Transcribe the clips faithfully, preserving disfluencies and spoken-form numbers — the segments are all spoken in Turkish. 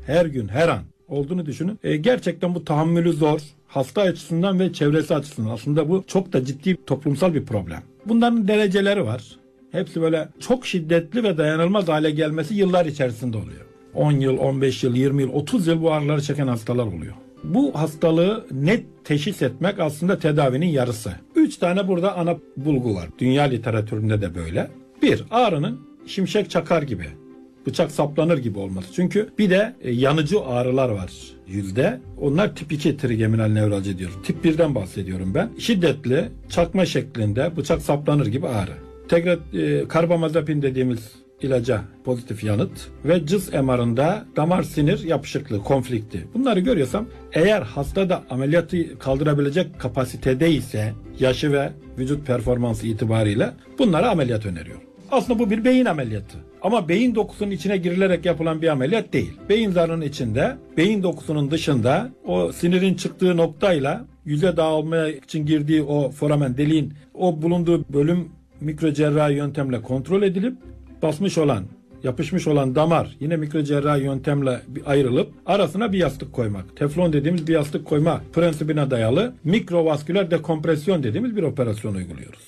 her gün, her an olduğunu düşünün. E, gerçekten bu tahammülü zor. Hasta açısından ve çevresi açısından. Aslında bu çok da ciddi toplumsal bir problem. Bunların dereceleri var. Hepsi böyle çok şiddetli ve dayanılmaz hale gelmesi yıllar içerisinde oluyor. on yıl, on beş yıl, yirmi yıl, otuz yıl bu ağrıları çeken hastalar oluyor. Bu hastalığı net teşhis etmek aslında tedavinin yarısı. Üç tane burada ana bulgu var. Dünya literatüründe de böyle. Bir, ağrının şimşek çakar gibi, bıçak saplanır gibi olması. Çünkü bir de e, yanıcı ağrılar var yüzde. Onlar tip iki trigeminal nevralji diyoruz. Tip birden bahsediyorum ben. Şiddetli, çakma şeklinde, bıçak saplanır gibi ağrı. Tekrar e, karbamazepin dediğimiz ilaca pozitif yanıt ve cız M R'ında damar sinir yapışıklığı, konflikti. Bunları görüyorsam eğer hastada ameliyatı kaldırabilecek kapasitede ise yaşı ve vücut performansı itibariyle bunlara ameliyat öneriyor. Aslında bu bir beyin ameliyatı. Ama beyin dokusunun içine girilerek yapılan bir ameliyat değil. Beyin zarının içinde, beyin dokusunun dışında o sinirin çıktığı noktayla yüze dağılmaya için girdiği o foramen deliğin o bulunduğu bölüm mikrocerrahi yöntemle kontrol edilip basmış olan, yapışmış olan damar yine mikrocerrahi yöntemle ayrılıp arasına bir yastık koymak. Teflon dediğimiz bir yastık koyma prensibine dayalı mikrovasküler dekompresyon dediğimiz bir operasyon uyguluyoruz.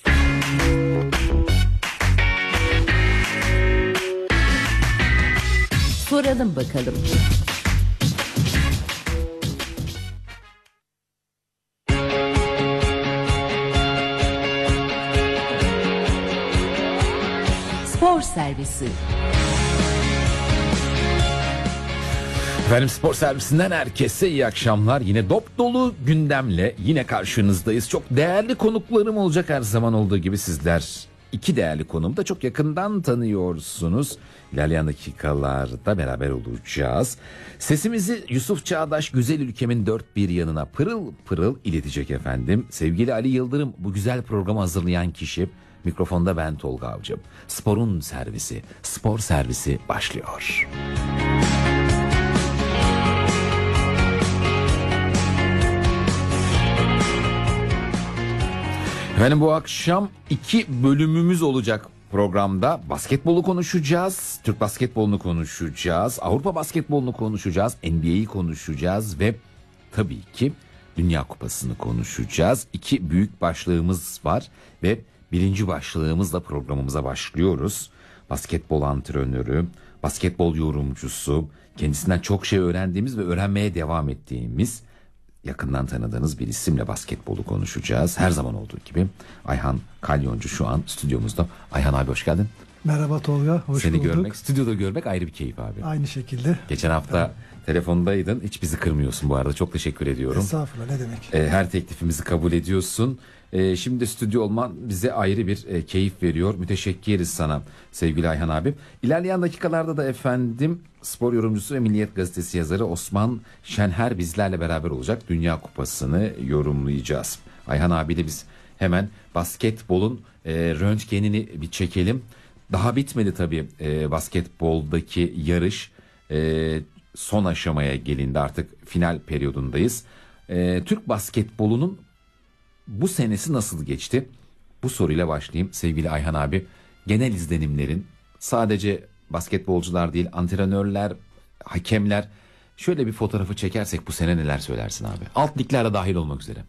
Soralım bakalım. Spor servisi. Efendim, spor servisinden herkese iyi akşamlar. Yine dop dolu gündemle yine karşınızdayız. Çok değerli konuklarım olacak her zaman olduğu gibi sizler. İki değerli konuğumu da çok yakından tanıyorsunuz. İlerleyen dakikalarda beraber olacağız. Sesimizi Yusuf Çağdaş güzel ülkemin dört bir yanına pırıl pırıl iletecek efendim. Sevgili Ali Yıldırım, bu güzel programı hazırlayan kişi. Mikrofonda ben Tolga Avcı. Sporun servisi, spor servisi başlıyor. Efendim, bu akşam iki bölümümüz olacak programda. Basketbolu konuşacağız, Türk basketbolunu konuşacağız, Avrupa basketbolunu konuşacağız, N B A'yi konuşacağız ve tabii ki Dünya Kupası'nı konuşacağız. İki büyük başlığımız var ve birinci başlığımızla programımıza başlıyoruz. Basketbol antrenörü, basketbol yorumcusu, kendisinden çok şey öğrendiğimiz ve öğrenmeye devam ettiğimiz, yakından tanıdığınız bir isimle basketbolu konuşacağız. Her zaman olduğu gibi Ayhan Kalyoncu şu an stüdyomuzda. Ayhan abi, hoş geldin. Merhaba Tolga, hoş Seni bulduk. Seni görmek, stüdyoda görmek ayrı bir keyif abi. Aynı şekilde. Geçen hafta evet. Telefondaydın. Hiç bizi kırmıyorsun bu arada. Çok teşekkür ediyorum. Estağfurullah, ne demek. Ee, her teklifimizi kabul ediyorsun. Ee, şimdi de stüdyo olman bize ayrı bir e, keyif veriyor. Müteşekkiriz sana sevgili Ayhan abi. İlerleyen dakikalarda da efendim spor yorumcusu ve Milliyet Gazetesi yazarı Osman Şenher bizlerle beraber olacak. Dünya Kupası'nı yorumlayacağız. Ayhan abiyle biz hemen basketbolun e, röntgenini bir çekelim. Daha bitmedi tabii e, basketboldaki yarış. E, son aşamaya gelindi, artık final periyodundayız. E, Türk basketbolunun bu senesi nasıl geçti? Bu soruyla başlayayım sevgili Ayhan abi. Genel izlenimlerin, sadece basketbolcular değil, antrenörler, hakemler, şöyle bir fotoğrafı çekersek bu sene neler söylersin abi? Alt liglerde dahil olmak üzere.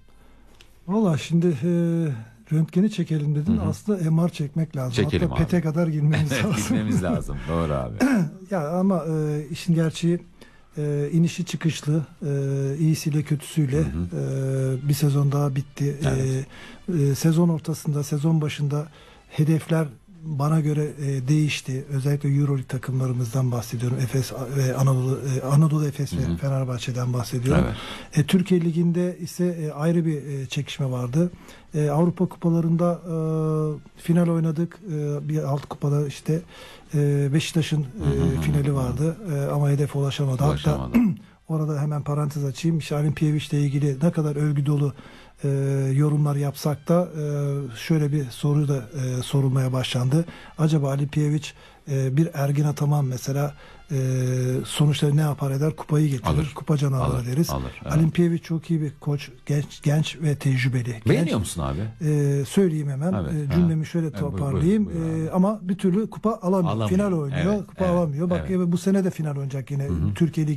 Valla şimdi e, röntgeni çekelim dedin. Hı-hı. Aslında M R çekmek lazım. Çekelim hatta abi. P E T'e kadar girmemiz lazım. Girmemiz lazım. Doğru abi. Ya ama e, işin gerçeği e, inişi çıkışlı, e, iyisiyle kötüsüyle e, bir sezon daha bitti. Evet. E, e, sezon ortasında, sezon başında hedefler bana göre e, değişti. Özellikle EuroLeague takımlarımızdan bahsediyorum. Efes ve Anadolu e, Anadolu Efes ve Fenerbahçe'den bahsediyorum. Evet. E, Türkiye Ligi'nde ise e, ayrı bir e, çekişme vardı. E, Avrupa kupalarında e, final oynadık. E, bir alt kupada işte e, Beşiktaş'ın e, finali vardı. E, ama hedefe ulaşamadı. Ulaşamadı. Hatta orada hemen parantez açayım. İşte Alim Piyeviç'le ilgili ne kadar övgü dolu e, yorumlar yapsak da e, şöyle bir soru da e, sorulmaya başlandı. Acaba Ali Piyeviç e, bir Ergin Ataman mesela e, sonuçta ne yapar eder? Kupayı getirir. Alır. Kupa canavarı alır, deriz. Alır, evet. Ali Piyeviç çok iyi bir koç. Genç, genç ve tecrübeli. Beğeniyor genç, musun abi? E, söyleyeyim hemen. Evet, e, cümlemi ha. şöyle toparlayayım. Evet, buyur, buyur, e, ama bir türlü kupa alamıyor. Alamıyor. Final oynuyor. Evet, kupa evet, alamıyor. Bak evet. bu sene de final oynayacak yine. Hı-hı. Türkiye Ligi